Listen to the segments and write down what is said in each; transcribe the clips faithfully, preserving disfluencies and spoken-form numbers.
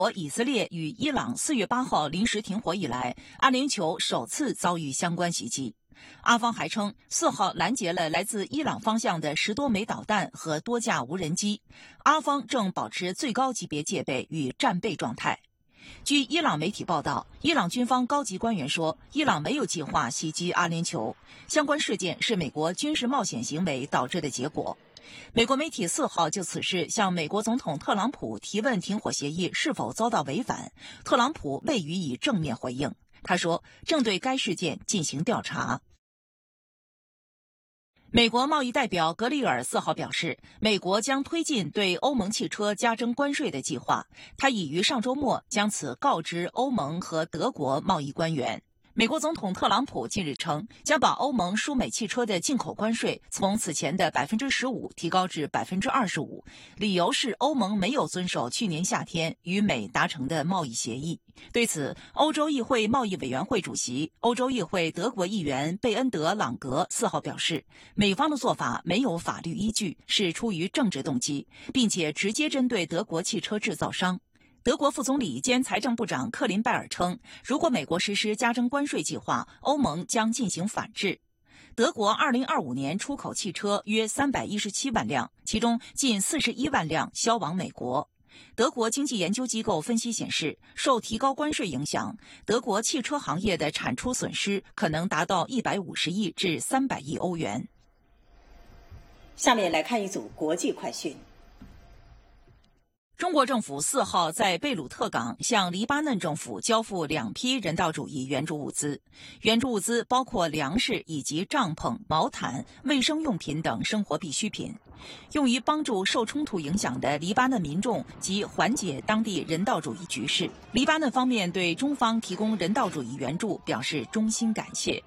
以色列与伊朗四月八号临时停火以来，阿联酋首次遭遇相关袭击。阿方还称，四号拦截了来自伊朗方向的十多枚导弹和多架无人机。阿方正保持最高级别戒备与战备状态。据伊朗媒体报道，伊朗军方高级官员说，伊朗没有计划袭击阿联酋，相关事件是美国军事冒险行为导致的结果。美国媒体四号就此事向美国总统特朗普提问停火协议是否遭到违反，特朗普未予以正面回应。他说，正对该事件进行调查。美国贸易代表格里尔四号表示，美国将推进对欧盟汽车加征关税的计划，他已于上周末将此告知欧盟和德国贸易官员。美国总统特朗普近日称，将把欧盟输美汽车的进口关税从此前的 百分之十五 提高至 百分之二十五， 理由是欧盟没有遵守去年夏天与美达成的贸易协议。对此，欧洲议会贸易委员会主席、欧洲议会德国议员贝恩德朗格四号表示，美方的做法没有法律依据，是出于政治动机，并且直接针对德国汽车制造商。德国副总理兼财政部长克林拜尔称，如果美国实施加征关税计划，欧盟将进行反制。德国二零二五年出口汽车约三百一十七万辆，其中近四十一万辆销往美国。德国经济研究机构分析显示，受提高关税影响，德国汽车行业的产出损失可能达到一百五十亿至三百亿欧元。 下面来看一组国际快讯。 中国政府四号在贝鲁特港向黎巴嫩政府交付两批人道主义援助物资，援助物资包括粮食以及帐篷、毛毯、卫生用品等生活必需品，用于帮助受冲突影响的黎巴嫩民众及缓解当地人道主义局势。黎巴嫩方面对中方提供人道主义援助表示衷心感谢。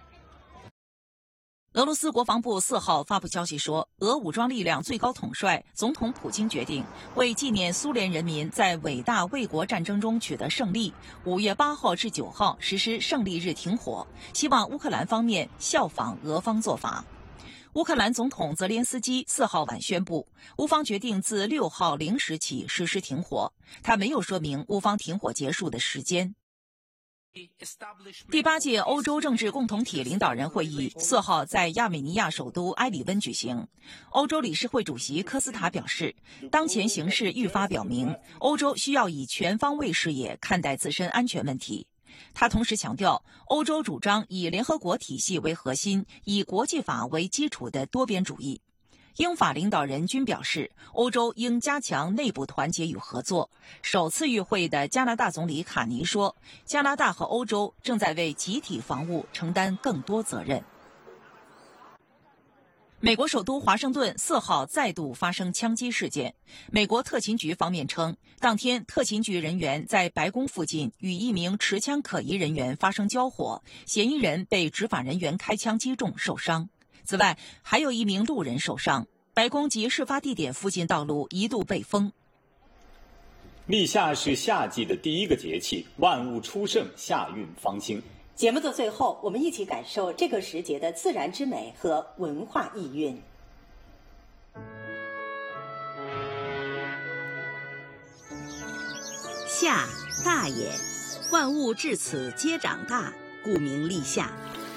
俄罗斯国防部四号发布消息说，俄武装力量最高统帅总统普京决定为纪念苏联人民在伟大卫国战争中取得胜利，五月八号至九号实施胜利日停火，希望乌克兰方面效仿俄方做法。乌克兰总统泽连斯基四号晚宣布，乌方决定自六号零时起实施停火，他没有说明乌方停火结束的时间。第八届欧洲政治共同体领导人会议四号在亚美尼亚首都埃里温举行。欧洲理事会主席科斯塔表示，当前形势愈发表明，欧洲需要以全方位视野看待自身安全问题。他同时强调，欧洲主张以联合国体系为核心，以国际法为基础的多边主义。英法领导人均表示，欧洲应加强内部团结与合作。首次与会的加拿大总理卡尼说，加拿大和欧洲正在为集体防务承担更多责任。美国首都华盛顿四号再度发生枪击事件。美国特勤局方面称，当天特勤局人员在白宫附近与一名持枪可疑人员发生交火，嫌疑人被执法人员开枪击中受伤。此外，还有一名路人受伤。白宫及事发地点附近道路一度被封。 立夏是夏季的第一个节气，万物初盛，夏运方兴。 节目的最后，我们一起感受这个时节的自然之美和文化意蕴。 夏，大也，万物至此皆长大，故名立夏。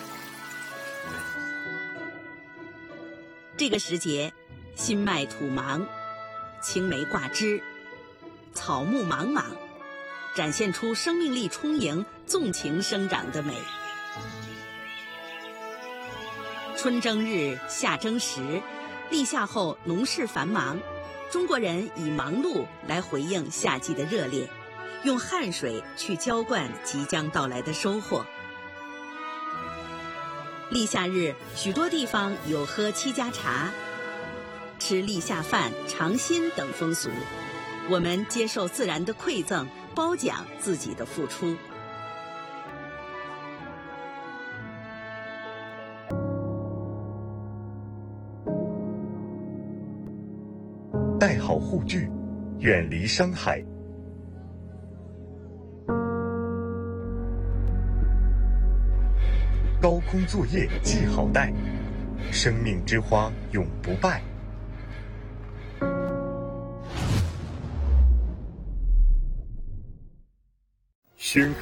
这个时节，新麦吐芒，青梅挂枝，草木莽莽，展现出生命力充盈、纵情生长的美。春争日，夏争时，立夏后农事繁忙，中国人以忙碌来回应夏季的热烈，用汗水去浇灌即将到来的收获。立夏日，许多地方有喝七家茶、吃立夏饭、尝新等风俗。我们接受自然的馈赠，褒奖自己的付出。 戴好护具，远离伤害。高空作业系好带，生命之花永不败。 宣